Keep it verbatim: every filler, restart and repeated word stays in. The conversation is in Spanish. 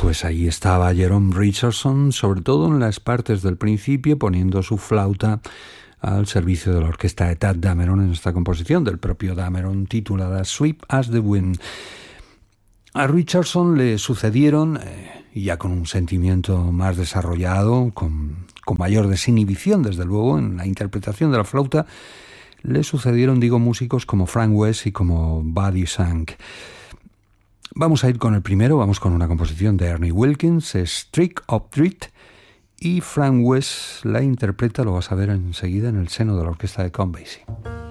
Pues ahí estaba Jerome Richardson, sobre todo en las partes del principio, poniendo su flauta al servicio de la orquesta de Tadd Dameron en esta composición del propio Dameron titulada Sweep as the Wind. A Richardson le sucedieron, eh, ya con un sentimiento más desarrollado, con, con mayor desinhibición desde luego en la interpretación de la flauta, le sucedieron, digo, músicos como Frank West y como Buddy Sank. Vamos a ir con el primero, vamos con una composición de Ernie Wilkins, es Trick of Treat, y Frank West la interpreta, lo vas a ver enseguida, en el seno de la orquesta de Count Basie.